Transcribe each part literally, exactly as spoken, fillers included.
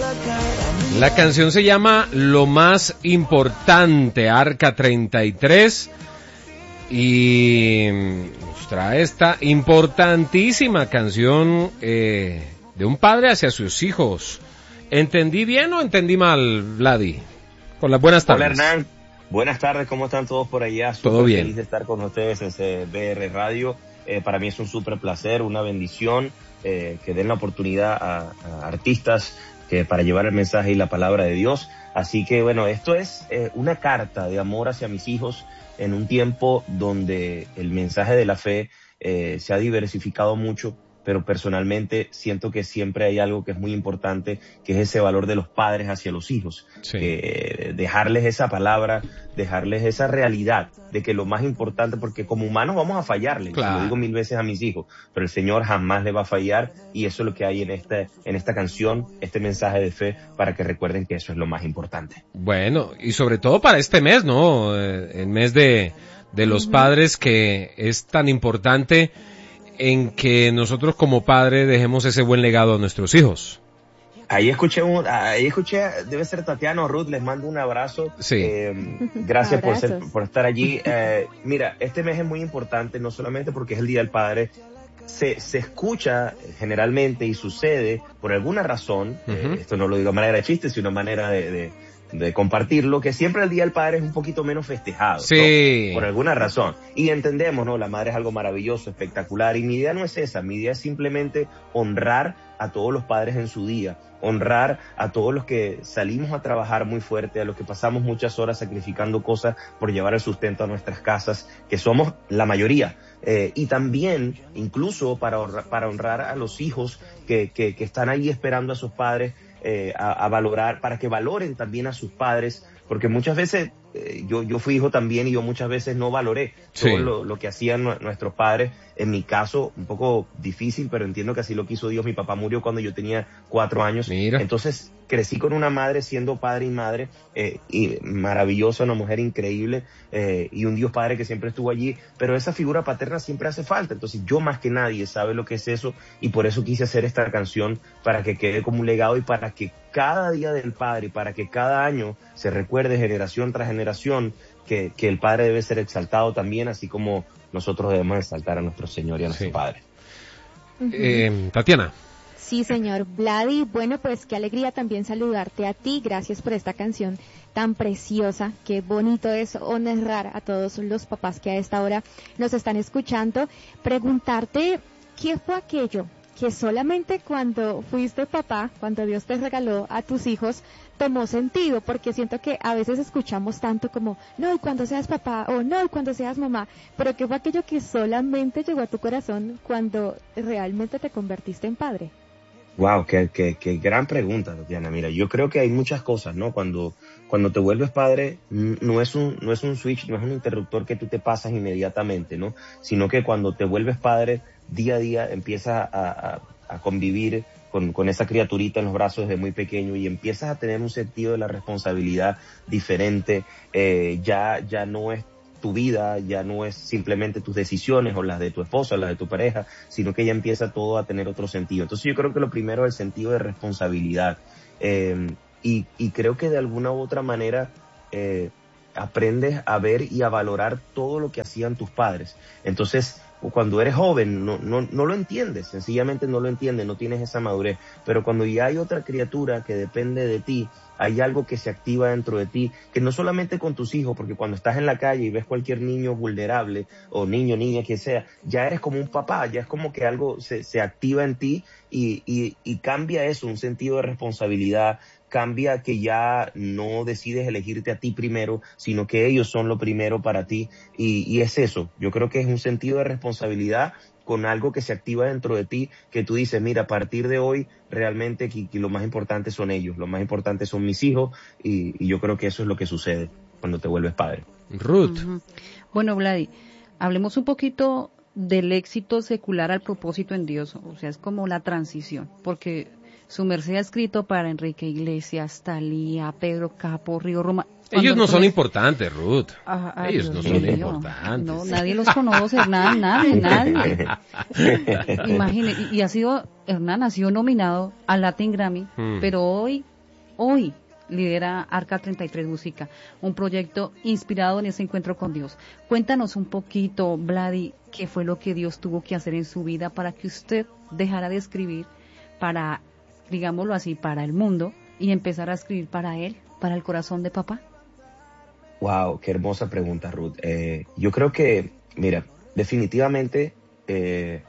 La canción se llama Lo Más Importante, Arca treinta y tres, y nos trae esta importantísima canción eh, de un padre hacia sus hijos. ¿Entendí bien o entendí mal, Vladi? Con las buenas tardes. Hola, Hernán. Buenas tardes, ¿cómo están todos por allá? Todo bien. Feliz de estar con ustedes en C B R Radio. Eh, para mí es un súper placer, una bendición eh, que den la oportunidad a, a artistas que para llevar el mensaje y la palabra de Dios. Así que bueno, esto es eh, una carta de amor hacia mis hijos en un tiempo donde el mensaje de la fe eh, se ha diversificado mucho, pero personalmente siento que siempre hay algo que es muy importante, que es ese valor de los padres hacia los hijos. Sí. Eh, dejarles esa palabra, dejarles esa realidad de que lo más importante, porque como humanos vamos a fallarle, claro. Lo digo mil veces a mis hijos, pero el Señor jamás le va a fallar, y eso es lo que hay en esta, en esta canción, este mensaje de fe, para que recuerden que eso es lo más importante. Bueno, y sobre todo para este mes, ¿no? Eh, el mes de, de los uh-huh. padres, que es tan importante en que nosotros como padres dejemos ese buen legado a nuestros hijos. Ahí escuché, un, ahí escuché, debe ser Tatiana o Ruth, les mando un abrazo. Sí. Eh, gracias por, ser, por estar allí. Eh, mira, este mes es muy importante, no solamente porque es el Día del Padre, se, se escucha generalmente y sucede por alguna razón, uh-huh. eh, esto no lo digo de manera de chiste, sino de manera de... de de compartirlo, que siempre el Día del Padre es un poquito menos festejado, sí. ¿no? Por alguna razón. Y entendemos, ¿no? La madre es algo maravilloso, espectacular, y mi idea no es esa, mi idea es simplemente honrar a todos los padres en su día, honrar a todos los que salimos a trabajar muy fuerte, a los que pasamos muchas horas sacrificando cosas por llevar el sustento a nuestras casas, que somos la mayoría. Eh, y también, incluso para honrar, para honrar a los hijos que, que, que están ahí esperando a sus padres, Eh, a, a valorar, para que valoren también a sus padres, porque muchas veces eh, yo, yo fui hijo también y yo muchas veces no valoré sí. todo lo, lo que hacían nu- nuestros padres. En mi caso, un poco difícil, pero entiendo que así lo quiso Dios. Mi papá murió cuando yo tenía cuatro años. Mira. Entonces crecí con una madre siendo padre y madre, eh, y maravillosa, una mujer increíble, eh, y un Dios Padre que siempre estuvo allí, pero esa figura paterna siempre hace falta. Entonces yo más que nadie sabe lo que es eso, y por eso quise hacer esta canción, para que quede como un legado y para que cada Día del Padre, para que cada año se recuerde generación tras generación que, que el Padre debe ser exaltado también, así como nosotros debemos exaltar a nuestro Señor y a nuestro sí. Padre. Uh-huh. Eh, Tatiana. Sí, señor Vladi. Bueno, pues qué alegría también saludarte a ti. Gracias por esta canción tan preciosa. Qué bonito es honrar a todos los papás que a esta hora nos están escuchando. Preguntarte, ¿qué fue aquello que solamente cuando fuiste papá, cuando Dios te regaló a tus hijos, tomó sentido? Porque siento que a veces escuchamos tanto como, no, y cuando seas papá, o no, y cuando seas mamá, pero ¿qué fue aquello que solamente llegó a tu corazón cuando realmente te convertiste en padre? Wow, qué, qué, qué gran pregunta, Tatiana. Mira, yo creo que hay muchas cosas, ¿no? Cuando, cuando te vuelves padre, no es un, no es un switch, no es un interruptor que tú te pasas inmediatamente, ¿no? Sino que cuando te vuelves padre, día a día empiezas a, a, a convivir con, con esa criaturita en los brazos desde muy pequeño, y empiezas a tener un sentido de la responsabilidad diferente. Eh, ya, ya no es tu vida, ya no es simplemente tus decisiones o las de tu esposa, las de tu pareja, sino que ya empieza todo a tener otro sentido. Entonces yo creo que lo primero es el sentido de responsabilidad, eh, y, y creo que de alguna u otra manera eh, aprendes a ver y a valorar todo lo que hacían tus padres. Entonces, cuando eres joven no, no, no lo entiendes, sencillamente no lo entiendes, no tienes esa madurez, pero cuando ya hay otra criatura que depende de ti, hay algo que se activa dentro de ti, que no solamente con tus hijos, porque cuando estás en la calle y ves cualquier niño vulnerable, o niño, niña, quien sea, ya eres como un papá, ya es como que algo se, se activa en ti, y, y, y cambia eso, un sentido de responsabilidad, cambia que ya no decides elegirte a ti primero, sino que ellos son lo primero para ti, y, y es eso, yo creo que es un sentido de responsabilidad con algo que se activa dentro de ti, que tú dices, mira, a partir de hoy, realmente que, que lo más importante son ellos, lo más importante son mis hijos, y, y yo creo que eso es lo que sucede cuando te vuelves padre. Ruth. Uh-huh. Bueno, Vladi, hablemos un poquito del éxito secular al propósito en Dios, o sea, es como la transición, porque su merced ha escrito para Enrique Iglesias, Thalía, Pedro Capo, Río Roma. Ellos no son comes... importantes, Ruth. Ah, ah, Ellos Dios no son mío. importantes. No, nadie los conoce, Hernán, nadie, nadie. Imagine, y, y ha sido, Hernán ha sido nominado al Latin Grammy, hmm. pero hoy hoy lidera Arca treinta y tres Música, un proyecto inspirado en ese encuentro con Dios. Cuéntanos un poquito, Vladi, qué fue lo que Dios tuvo que hacer en su vida para que usted dejara de escribir para, digámoslo así, para el mundo y empezar a escribir para él, para el corazón de papá. Wow, qué hermosa pregunta, Ruth. Eh, yo creo que, mira, definitivamente eh,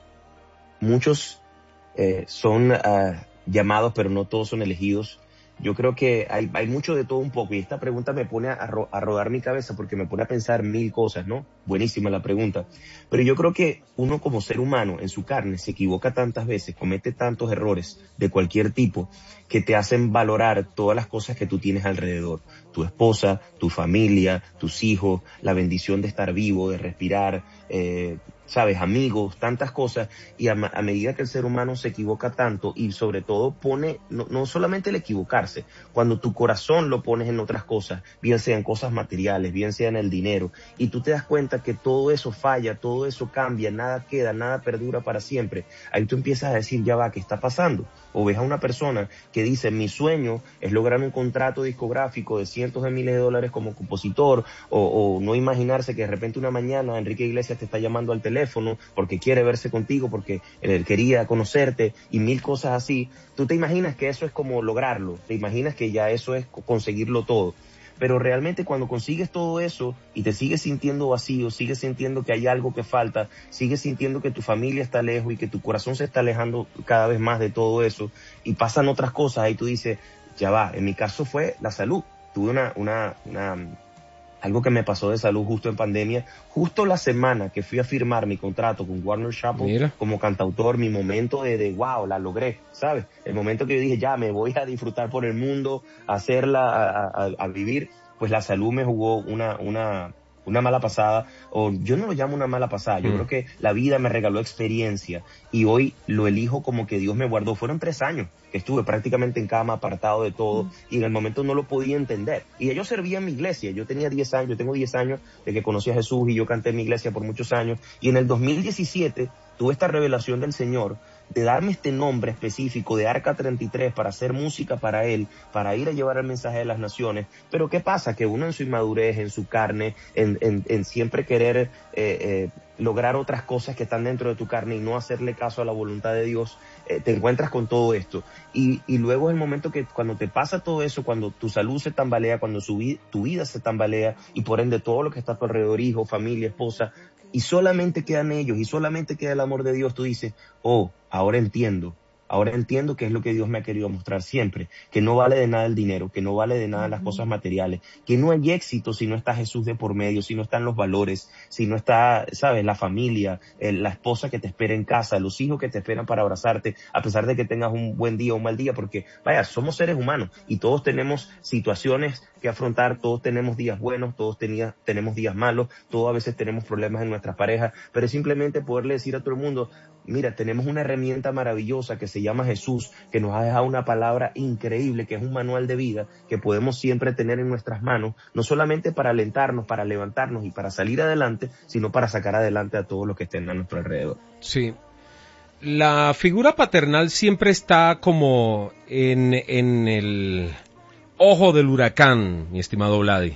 muchos eh, son uh, llamados, pero no todos son elegidos. Yo creo que hay, hay mucho de todo un poco, y esta pregunta me pone a, ro- a rodar mi cabeza porque me pone a pensar mil cosas, ¿no? Buenísima la pregunta. Pero yo creo que uno como ser humano en su carne se equivoca tantas veces, comete tantos errores de cualquier tipo que te hacen valorar todas las cosas que tú tienes alrededor. Tu esposa, tu familia, tus hijos, la bendición de estar vivo, de respirar, eh, sabes, amigos, tantas cosas, y a, a medida que el ser humano se equivoca tanto y sobre todo pone, no, no solamente el equivocarse, cuando tu corazón lo pones en otras cosas, bien sea en cosas materiales, bien sea en el dinero, y tú te das cuenta que todo eso falla, todo eso cambia, nada queda, nada perdura para siempre, ahí tú empiezas a decir, ya va, ¿qué está pasando? O ves a una persona que dice, mi sueño es lograr un contrato discográfico de cientos de miles de dólares como compositor, o, o no imaginarse que de repente una mañana Enrique Iglesias te está llamando al teléfono porque quiere verse contigo, porque él quería conocerte y mil cosas así. Tú te imaginas que eso es como lograrlo, te imaginas que ya eso es conseguirlo todo. Pero realmente cuando consigues todo eso y te sigues sintiendo vacío, sigues sintiendo que hay algo que falta, sigues sintiendo que tu familia está lejos y que tu corazón se está alejando cada vez más de todo eso y pasan otras cosas, ahí tú dices, ya va, en mi caso fue la salud. Tuve una, una, una, algo que me pasó de salud justo en pandemia, justo la semana que fui a firmar mi contrato con Warner Chappell Mira. como cantautor, mi momento de, de wow, la logré, ¿sabes? El momento que yo dije, ya, me voy a disfrutar por el mundo, a hacerla, a, a, a vivir, pues la salud me jugó una, una, una mala pasada, o yo no lo llamo una mala pasada, yo mm. creo que la vida me regaló experiencia y hoy lo elijo como que Dios me guardó. Fueron tres años que estuve prácticamente en cama, apartado de todo, mm. y en el momento no lo podía entender. Y yo servía en mi iglesia, yo tenía diez años, yo tengo diez años de que conocí a Jesús y yo canté en mi iglesia por muchos años, y en el dos mil diecisiete tuve esta revelación del Señor de darme este nombre específico de Arca treinta y tres para hacer música para Él, para ir a llevar el mensaje de las naciones. Pero ¿qué pasa? Que uno en su inmadurez, en su carne, en, en, en siempre querer eh, eh, lograr otras cosas que están dentro de tu carne y no hacerle caso a la voluntad de Dios, eh, te encuentras con todo esto. Y, y luego es el momento que cuando te pasa todo eso, cuando tu salud se tambalea, cuando su vi- tu vida se tambalea y por ende todo lo que está a tu alrededor, hijo, familia, esposa, y solamente quedan ellos y solamente queda el amor de Dios, tú dices, oh, ahora entiendo, ahora entiendo que es lo que Dios me ha querido mostrar siempre, que no vale de nada el dinero, que no vale de nada las cosas materiales, que no hay éxito si no está Jesús de por medio, si no están los valores, si no está, sabes, la familia, eh, la esposa que te espera en casa, los hijos que te esperan para abrazarte, a pesar de que tengas un buen día o un mal día, porque, vaya, somos seres humanos y todos tenemos situaciones que afrontar, todos tenemos días buenos, todos tenía, tenemos días malos, todos a veces tenemos problemas en nuestras parejas, pero es simplemente poderle decir a todo el mundo, mira, tenemos una herramienta maravillosa que se llama Jesús, que nos ha dejado una palabra increíble, que es un manual de vida que podemos siempre tener en nuestras manos, no solamente para alentarnos, para levantarnos y para salir adelante, sino para sacar adelante a todos los que estén a nuestro alrededor. Sí. La figura paternal siempre está como en, en el ojo del huracán, mi estimado Vladi.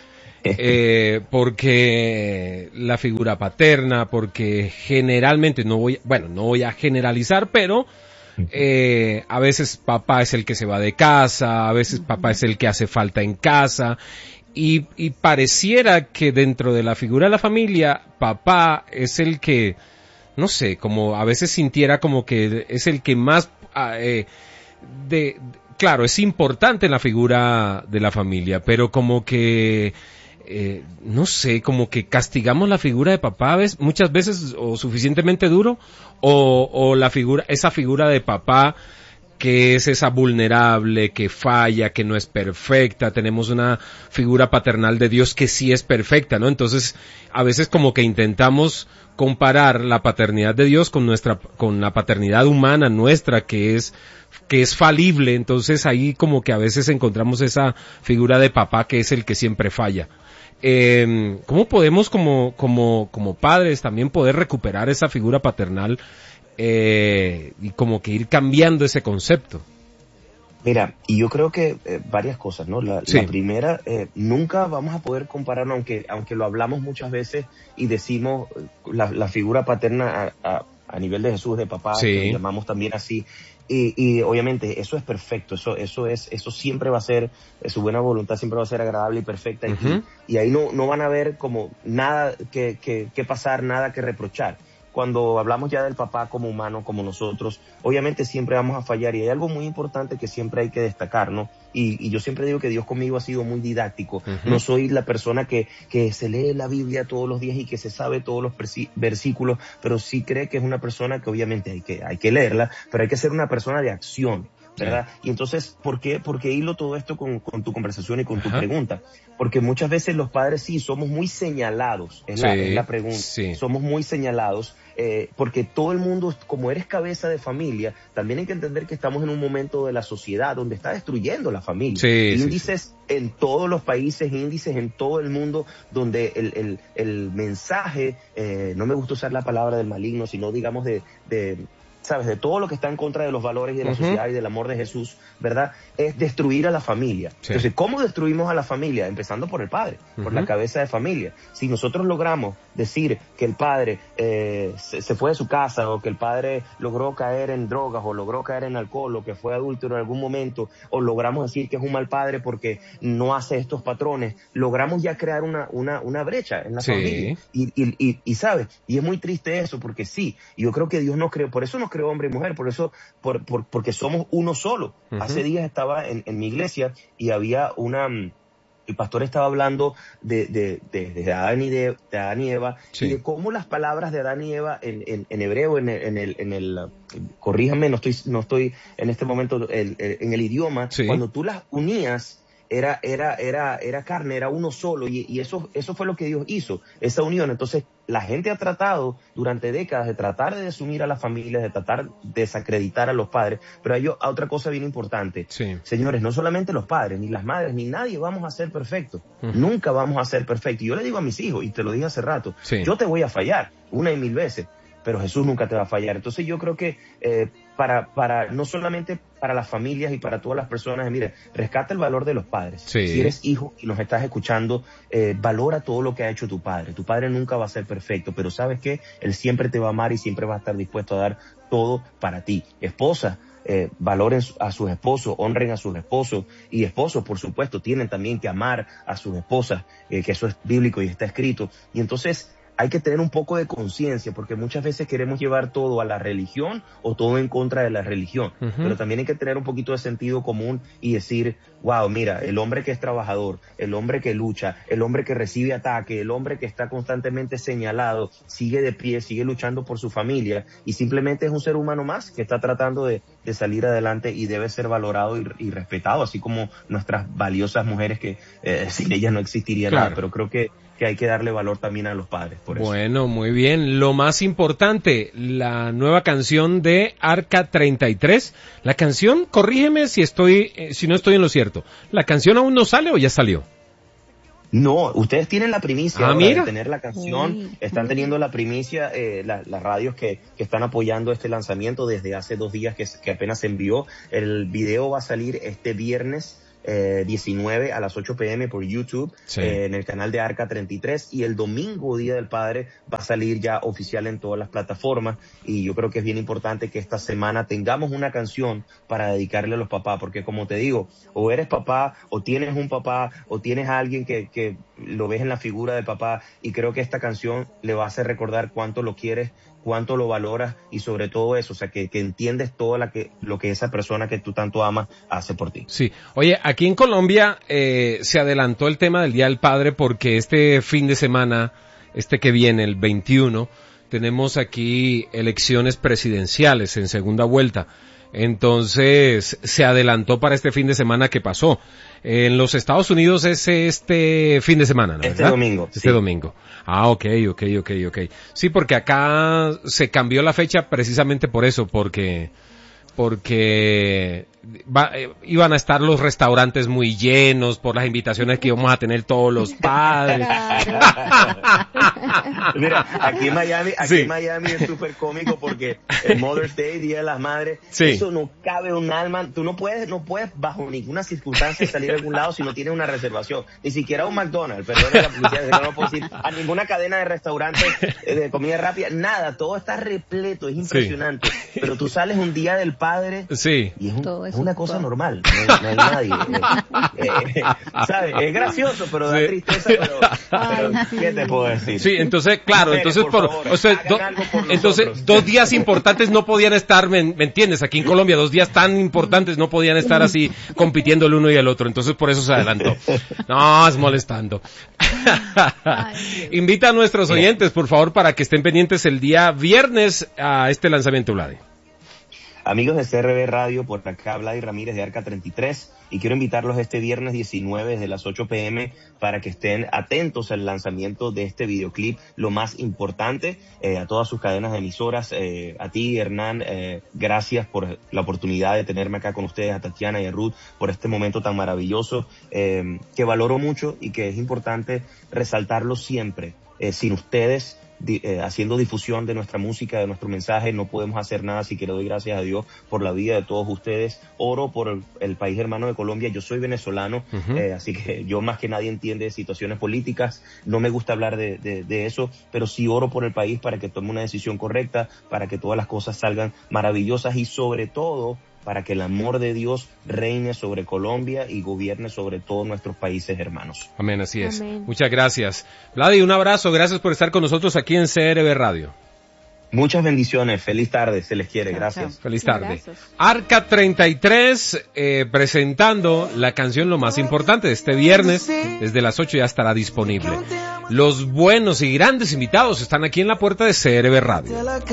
Eh, porque la figura paterna, porque generalmente, no voy, bueno, no voy a generalizar, pero eh, a veces papá es el que se va de casa, a veces papá es el que hace falta en casa, y, y pareciera que dentro de la figura de la familia, papá es el que, no sé, como a veces sintiera como que es el que más, eh, de, claro, es importante en la figura de la familia, pero como que Eh, no sé, como que castigamos la figura de papá ¿ves? muchas veces o suficientemente duro o, o la figura, esa figura de papá que es esa vulnerable, que falla, que no es perfecta. Tenemos una figura paternal de Dios que sí es perfecta, ¿no? Entonces, a veces como que intentamos comparar la paternidad de Dios con nuestra, con la paternidad humana nuestra, que es que es falible. Entonces ahí como que a veces encontramos esa figura de papá que es el que siempre falla. Eh, ¿Cómo podemos como, como, como padres también poder recuperar esa figura paternal eh, y como que ir cambiando ese concepto? Mira, y yo creo que eh, varias cosas, ¿no? La, sí. la primera, eh, nunca vamos a poder compararlo, aunque aunque lo hablamos muchas veces y decimos la, la figura paterna a, a, a nivel de Jesús, de papá, sí. que lo llamamos también así, y, y obviamente eso es perfecto, eso eso es eso siempre va a ser, su buena voluntad siempre va a ser agradable y perfecta, uh-huh. y, y ahí no no van a haber como nada que, que, que pasar, nada que reprochar. Cuando hablamos ya del papá como humano, como nosotros, obviamente siempre vamos a fallar y hay algo muy importante que siempre hay que destacar, ¿no? Y, y yo siempre digo que Dios conmigo ha sido muy didáctico. Uh-huh. No soy la persona que, que se lee la Biblia todos los días y que se sabe todos los persi- versículos, pero sí cree que es una persona que obviamente hay que, hay que leerla, pero hay que ser una persona de acción, ¿verdad? Sí. Y entonces, ¿por qué, por qué hilo todo esto con, con tu conversación y con Ajá. tu pregunta? Porque muchas veces los padres sí somos muy señalados, es, sí. la, es la pregunta, sí. somos muy señalados, eh, porque todo el mundo, como eres cabeza de familia, también hay que entender que estamos en un momento de la sociedad donde está destruyendo la familia. Sí, índices sí, sí. en todos los países, índices en todo el mundo, donde el, el, el mensaje, eh, no me gusta usar la palabra del maligno, sino digamos de... de ¿sabes? De todo lo que está en contra de los valores de la uh-huh. sociedad y del amor de Jesús, ¿verdad? Es destruir a la familia. Sí. Entonces, ¿cómo destruimos a la familia? Empezando por el padre, uh-huh. por la cabeza de familia. Si nosotros logramos decir que el padre eh, se, se fue de su casa, o que el padre logró caer en drogas, o logró caer en alcohol, o que fue adúltero en algún momento, o logramos decir que es un mal padre porque no hace estos patrones, logramos ya crear una, una, una brecha en la sí. familia. Y, y, y, y, ¿sabes? Y es muy triste eso, porque sí, yo creo que Dios nos creó, por eso nos creó hombre y mujer, por eso, por, por, porque somos uno solo. Uh-huh. Hace días estaba en, en mi iglesia y había una, el pastor estaba hablando de, de, de, de, Adán, y de, de Adán y Eva, sí. y de cómo las palabras de Adán y Eva en, en, en hebreo, en el, en el, en el, corríjame, no estoy, no estoy en este momento el, el, en el idioma, sí. cuando tú las unías, era, era, era, era carne, era uno solo, y, y eso, eso fue lo que Dios hizo, esa unión. Entonces, la gente ha tratado durante décadas de tratar de desumir a las familias, de tratar de desacreditar a los padres, pero hay otra cosa bien importante. Sí. Señores, no solamente los padres, ni las madres, ni nadie vamos a ser perfectos. Uh-huh. Nunca vamos a ser perfectos. Y yo le digo a mis hijos, y te lo dije hace rato, sí. yo te voy a fallar una y mil veces, pero Jesús nunca te va a fallar. Entonces yo creo que eh, para, para no solamente para las familias y para todas las personas, mire, rescata el valor de los padres. Sí. Si eres hijo y nos estás escuchando, eh, valora todo lo que ha hecho tu padre. Tu padre nunca va a ser perfecto, pero ¿sabes qué? Él siempre te va a amar y siempre va a estar dispuesto a dar todo para ti. Esposa, eh, valoren a sus esposos, honren a sus esposos, y esposos, por supuesto, tienen también que amar a sus esposas, eh, que eso es bíblico y está escrito. Y entonces hay que tener un poco de conciencia, porque muchas veces queremos llevar todo a la religión o todo en contra de la religión, uh-huh. pero también hay que tener un poquito de sentido común y decir, wow, mira, el hombre que es trabajador, el hombre que lucha, el hombre que recibe ataque, el hombre que está constantemente señalado, sigue de pie, sigue luchando por su familia, y simplemente es un ser humano más que está tratando de, de salir adelante, y debe ser valorado y, y respetado, así como nuestras valiosas mujeres que eh, sin ellas no existiría claro. nada, pero creo que que hay que darle valor también a los padres. Por eso. Bueno, muy bien. Lo más importante, la nueva canción de Arca treinta y tres. La canción, corrígeme si estoy, eh, si no estoy en lo cierto. ¿La canción aún no sale o ya salió? No, ustedes tienen la primicia ah, ahora mira. de tener la canción, sí. están teniendo la primicia, eh, la, las radios que, que están apoyando este lanzamiento desde hace dos días que, que apenas se envió. El video va a salir este viernes Eh, diecinueve a las ocho pm por YouTube, sí. eh, en el canal de Arca treinta y tres, y el domingo, Día del Padre, va a salir ya oficial en todas las plataformas, y yo creo que es bien importante que esta semana tengamos una canción para dedicarle a los papás, porque como te digo, o eres papá, o tienes un papá, o tienes a alguien que, que lo ves en la figura del papá, y creo que esta canción le va a hacer recordar cuánto lo quieres, cuánto lo valoras, y sobre todo eso, o sea, que, que entiendes todo la que, lo que esa persona que tú tanto amas hace por ti. Sí. Oye, aquí en Colombia eh, se adelantó el tema del Día del Padre porque este fin de semana, este que viene, el veintiuno, tenemos aquí elecciones presidenciales en segunda vuelta. Entonces, se adelantó para este fin de semana que pasó. En los Estados Unidos es este fin de semana, ¿no? Este ¿verdad? domingo. Este sí. domingo. Ah, ok, ok, ok, ok. Sí, porque acá se cambió la fecha precisamente por eso, porque porque va, eh, iban a estar los restaurantes muy llenos por las invitaciones que íbamos a tener todos los padres. Mira, aquí en Miami, aquí Sí. en Miami es súper cómico porque el Mother's Day, Día de las Madres, Sí. eso no cabe un alma. Tú no puedes, no puedes bajo ninguna circunstancia salir a algún lado si no tienes una reservación. Ni siquiera un McDonald's, perdón la publicidad, no puedo decir a ninguna cadena de restaurantes eh, de comida rápida, nada, todo está repleto, es impresionante. Sí. Pero tú sales un Día del Padre sí. y es, un, es una cosa normal, no, no hay nadie. Eh, eh, ¿sabes? Es gracioso, pero da sí. tristeza, pero, pero ¿qué te puedo decir? Sí, entonces, claro, Mujeres, entonces, por, por favor, o sea, do, por entonces dos días importantes no podían estar, ¿me, ¿me entiendes? Aquí en Colombia, dos días tan importantes no podían estar así compitiendo el uno y el otro, entonces por eso se adelantó. No, es molestando. Invita a nuestros oyentes, por favor, para que estén pendientes el día viernes a este lanzamiento, Vladi. Amigos de C R B Radio, por acá Vladi Ramírez de Arca treinta y tres, y quiero invitarlos este viernes diecinueve desde las ocho pm para que estén atentos al lanzamiento de este videoclip, lo más importante, eh, a todas sus cadenas de emisoras, eh, a ti Hernán, eh, gracias por la oportunidad de tenerme acá con ustedes, a Tatiana y a Ruth, por este momento tan maravilloso, eh, que valoro mucho y que es importante resaltarlo siempre. Eh, sin ustedes, Di, eh, haciendo difusión de nuestra música, de nuestro mensaje, no podemos hacer nada, así que le doy gracias a Dios por la vida de todos ustedes. Oro por el, el país hermano de Colombia. Yo soy venezolano, uh-huh. eh, así que yo más que nadie entiende situaciones políticas, no me gusta hablar de, de, de eso, pero sí oro por el país para que tome una decisión correcta, para que todas las cosas salgan maravillosas y sobre todo para que el amor de Dios reine sobre Colombia y gobierne sobre todos nuestros países hermanos. Amén, así es. Amén. Muchas gracias. Vladi, un abrazo, gracias por estar con nosotros aquí en C R B Radio. Muchas bendiciones, feliz tarde, se les quiere, gracias. Feliz tarde. Arca treinta y tres, eh, presentando la canción Lo Más Importante. Este viernes, desde las ocho ya estará disponible. Los buenos y grandes invitados están aquí en la puerta de C R B Radio.